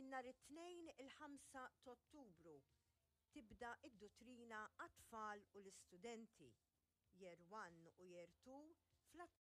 minn nhar it-tnejn il-5 ta' Ottubru tibda id-dottrina għat-tfal u l-istudenti Year 1 u Year 2 fl